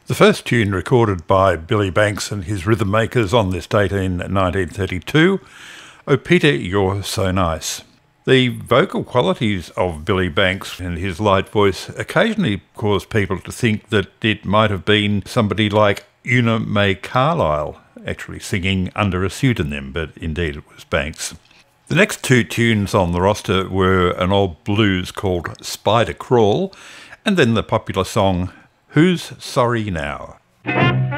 The first tune recorded by Billy Banks and his rhythm makers on this date in 1932, "Oh Peter, You're So Nice." The vocal qualities of Billy Banks and his light voice occasionally caused people to think that it might have been somebody like Una Mae Carlisle actually singing under a pseudonym, but indeed it was Banks. The next two tunes on the roster were an old blues called Spider Crawl, and then the popular song Who's Sorry Now?